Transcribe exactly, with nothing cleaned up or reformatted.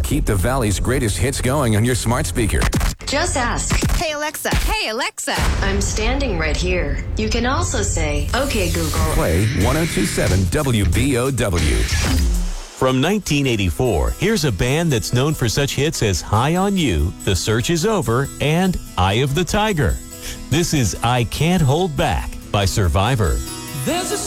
Keep the Valley's greatest hits going on your smart speaker. Just ask. Hey, Alexa. Hey, Alexa. I'm standing right here. You can also say, okay, Google. Play one oh two point seven W B O W. From nineteen eighty-four, here's a band that's known for such hits as High on You, The Search is Over, and Eye of the Tiger. This is I Can't Hold Back by Survivor. There's a